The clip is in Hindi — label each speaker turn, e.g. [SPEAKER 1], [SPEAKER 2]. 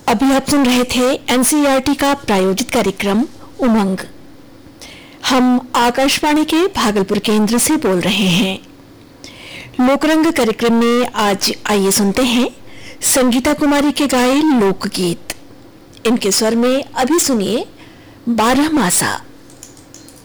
[SPEAKER 1] अभी आप सुन रहे थे एनसीईआरटी का प्रायोजित कार्यक्रम उमंग। हम आकाशवाणी के भागलपुर केंद्र से बोल रहे हैं। लोकरंग कार्यक्रम में आज आइए सुनते हैं संगीता कुमारी के गाए लोकगीत। इनके स्वर में अभी सुनिए 12 मासा।